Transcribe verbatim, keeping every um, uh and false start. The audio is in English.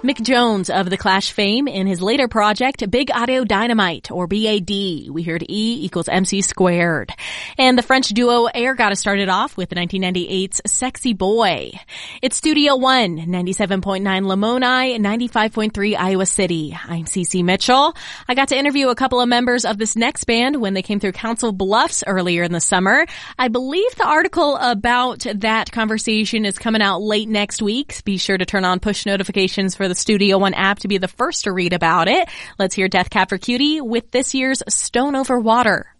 Mick Jones of The Clash fame in his later project, Big Audio Dynamite, or B A D. We heard E equals M C squared. And the French duo Air got us started off with nineteen ninety-eight's Sexy Boy. It's Studio One, ninety-seven point nine Lamoni, ninety-five point three Iowa City. I'm Cece Mitchell. I got to interview a couple of members of this next band when they came through Council Bluffs earlier in the summer. I believe the article about that conversation is coming out late next week. Be sure to turn on push notifications for the Studio One app to be the first to read about it. Let's hear Death Cab for Cutie with this year's Stone Over Water.